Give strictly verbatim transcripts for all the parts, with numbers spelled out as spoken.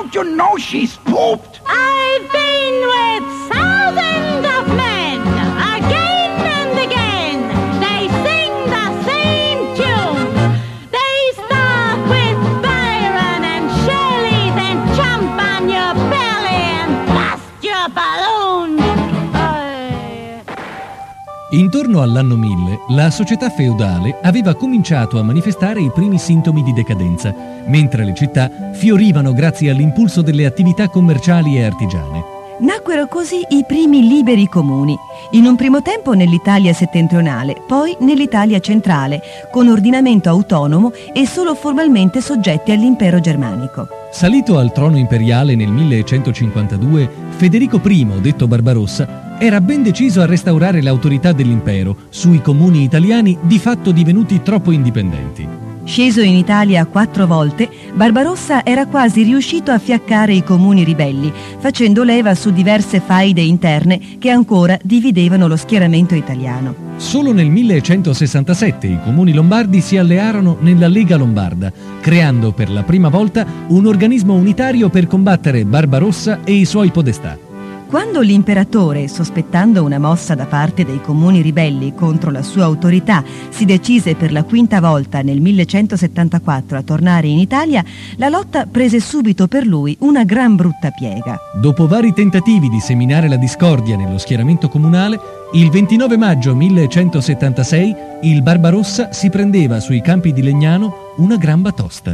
Don't you know she's pooped? I've been with thousands of men, again and again. They sing the same tune. They start with Byron and Shelley, then jump on your belly and bust your balloon. Intorno all'anno mille, la società feudale aveva cominciato a manifestare i primi sintomi di decadenza, mentre le città fiorivano grazie all'impulso delle attività commerciali e artigiane. Nacquero così i primi liberi comuni, in un primo tempo nell'Italia settentrionale, poi nell'Italia centrale, con ordinamento autonomo e solo formalmente soggetti all'impero germanico. Salito al trono imperiale nel millecentocinquantadue, Federico primo, detto Barbarossa, era ben deciso a restaurare l'autorità dell'impero sui comuni italiani di fatto divenuti troppo indipendenti. Sceso in Italia quattro volte, Barbarossa era quasi riuscito a fiaccare i comuni ribelli, facendo leva su diverse faide interne che ancora dividevano lo schieramento italiano. Solo nel millecentosessantasette i comuni lombardi si allearono nella Lega Lombarda, creando per la prima volta un organismo unitario per combattere Barbarossa e i suoi podestà. Quando l'imperatore, sospettando una mossa da parte dei comuni ribelli contro la sua autorità, si decise per la quinta volta nel millecentosettantaquattro a tornare in Italia, la lotta prese subito per lui una gran brutta piega. Dopo vari tentativi di seminare la discordia nello schieramento comunale, il ventinove maggio millecentosettantasei il Barbarossa si prendeva sui campi di Legnano una gran batosta.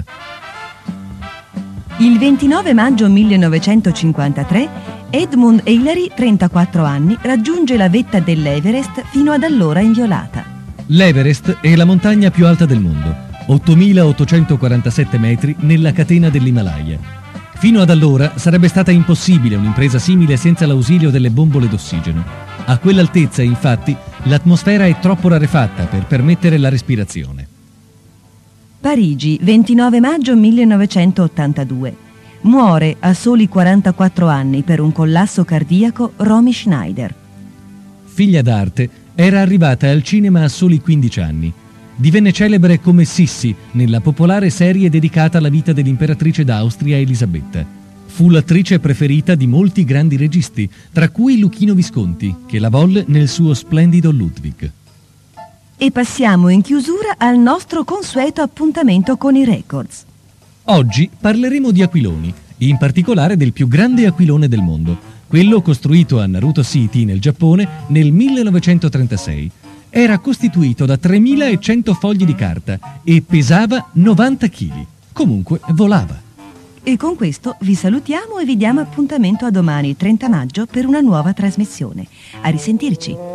Il ventinove maggio millenovecentocinquantatré Edmund Hillary, trentaquattro anni, raggiunge la vetta dell'Everest fino ad allora inviolata. L'Everest è la montagna più alta del mondo, ottomilaottocentoquarantasette metri nella catena dell'Himalaya. Fino ad allora sarebbe stata impossibile un'impresa simile senza l'ausilio delle bombole d'ossigeno. A quell'altezza, infatti, l'atmosfera è troppo rarefatta per permettere la respirazione. Parigi, ventinove maggio millenovecentottantadue. Muore a soli quarantaquattro anni per un collasso cardiaco Romy Schneider. Figlia d'arte, era arrivata al cinema a soli quindici anni. Divenne celebre come Sissi nella popolare serie dedicata alla vita dell'imperatrice d'Austria Elisabetta. Fu l'attrice preferita di molti grandi registi, tra cui Luchino Visconti, che la volle nel suo splendido Ludwig. E passiamo in chiusura al nostro consueto appuntamento con i records. Oggi parleremo di aquiloni, in particolare del più grande aquilone del mondo, quello costruito a Naruto City nel Giappone nel millenovecentotrentasei. Era costituito da tremilacento fogli di carta e pesava novanta chili. Comunque volava. E con questo vi salutiamo e vi diamo appuntamento a domani, trenta maggio, per una nuova trasmissione. A risentirci!